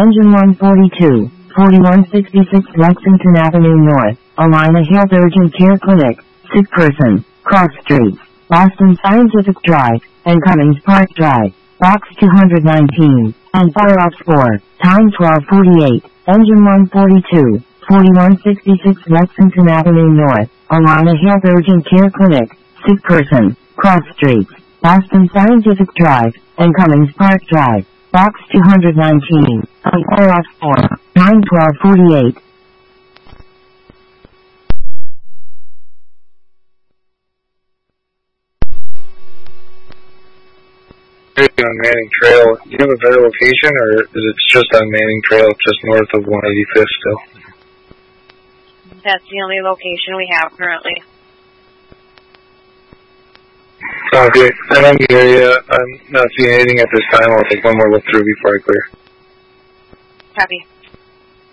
Engine 142, 4166 Lexington Avenue North, Alina Hills Urgent Care Clinic, sick person, cross streets, Boston Scientific Drive, and Cummings Park Drive, box 219, and fire ops 4, time 12:48, engine 142, 4166 Lexington Avenue North, Alina Hills Urgent Care Clinic, sick person, cross streets, Boston Scientific Drive, and Cummings Park Drive, box 219, and fire ops 4, time 12:48. On Manning Trail, do you have a better location, or is it just on Manning Trail, just north of 185th still? That's the only location we have currently. Okay, and I'm the area. I'm not seeing anything at this time. I'll take one more look through before I clear. Copy.